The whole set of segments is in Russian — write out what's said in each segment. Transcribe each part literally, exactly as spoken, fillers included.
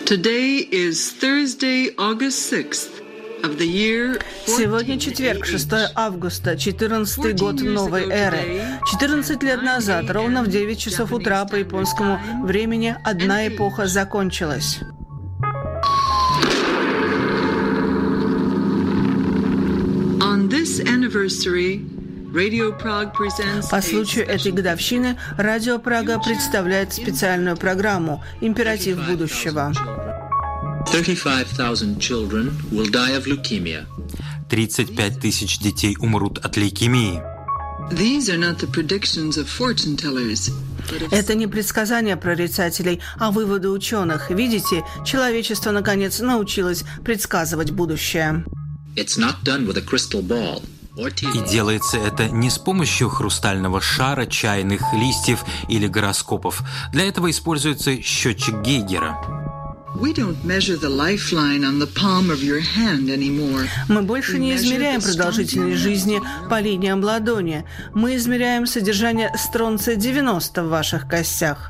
Today is Thursday, August sixth. Сегодня четверг, шестого августа, четырнадцатый год новой эры. четырнадцать лет назад, ровно в девять часов утра по японскому времени, одна эпоха закончилась. On this anniversary, Radio Prague presents По случаю этой годовщины Радио Прага представляет специальную программу «Императив будущего». тридцать пять тысяч детей умрут от лейкемии. Это не предсказания прорицателей, а выводы ученых. Видите, человечество, наконец, научилось предсказывать будущее. И делается это не с помощью хрустального шара, чайных листьев или гороскопов. Для этого используется счетчик Гейгера. Мы больше не измеряем продолжительность жизни по линиям ладони. Мы измеряем содержание стронция девяносто в ваших костях.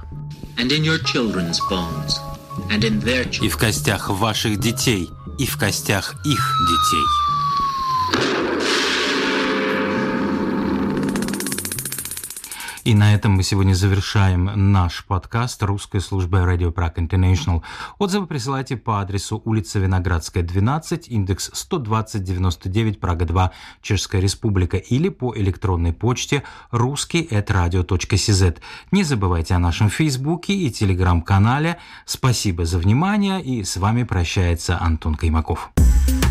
И в костях ваших детей, и в костях их детей. И на этом мы сегодня завершаем наш подкаст русской службы Radio Prague International. Отзывы присылайте по адресу улица Виноградская, двенадцать, индекс сто двадцать девяносто девять, Прага два, Чешская Республика, или по электронной почте русский at radio точка си зет. Не забывайте о нашем фейсбуке и телеграм-канале. Спасибо за внимание, и с вами прощается Антон Каймаков.